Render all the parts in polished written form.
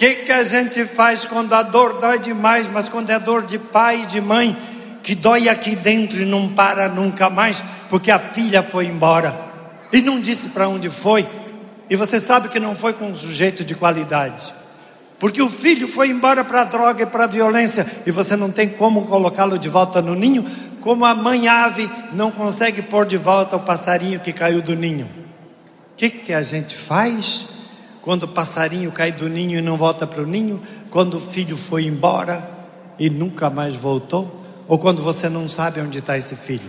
que a gente faz quando a dor dói demais, mas quando é dor de pai e de mãe, que dói aqui dentro e não para nunca mais, porque a filha foi embora e não disse para onde foi, e você sabe que não foi com um sujeito de qualidade, porque o filho foi embora para a droga e para a violência, e você não tem como colocá-lo de volta no ninho, como a mãe ave não consegue pôr de volta o passarinho que caiu do ninho. O que a gente faz quando o passarinho cai do ninho e não volta para o ninho? Quando o filho foi embora e nunca mais voltou? Ou quando você não sabe onde está esse filho?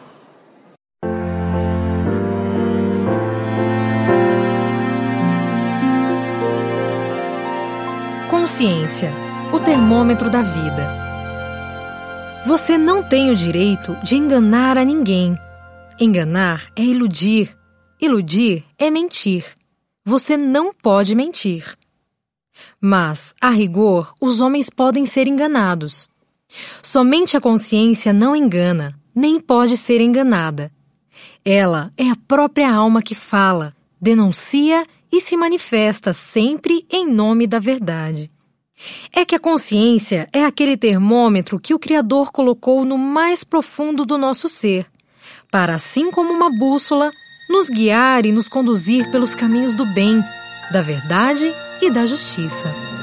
Consciência, o termômetro da vida. Você não tem o direito de enganar a ninguém. Enganar é iludir. Iludir é mentir. Você não pode mentir. Mas, a rigor, os homens podem ser enganados. Somente a consciência não engana, nem pode ser enganada. Ela é a própria alma que fala, denuncia e se manifesta sempre em nome da verdade. É que a consciência é aquele termômetro que o Criador colocou no mais profundo do nosso ser, para, assim como uma bússola, nos guiar e nos conduzir pelos caminhos do bem, da verdade e da justiça.